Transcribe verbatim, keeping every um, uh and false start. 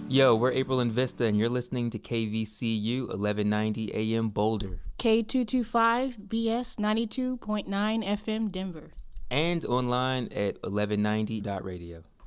Yo, we're April and Vista, and you're listening to K V C U eleven ninety A M Boulder. K two twenty-five B S ninety-two point nine F M Denver. And online at eleven ninety dot radio.